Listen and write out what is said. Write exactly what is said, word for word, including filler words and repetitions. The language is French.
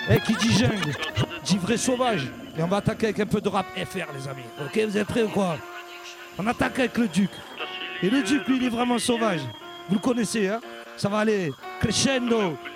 Et qui dit jungle, dit vrai sauvage. Et on va attaquer avec un peu de rap F R, les amis. Ok, vous êtes prêts ou quoi? On attaque avec le Duc. Et le Duc, lui, il est vraiment sauvage. Vous le connaissez, hein? Ça va aller crescendo.